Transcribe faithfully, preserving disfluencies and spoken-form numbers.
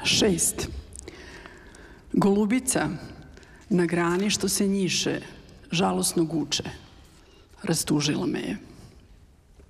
Šest. Golubica na grani što se njiše, žalosno guče. Rastužila me je.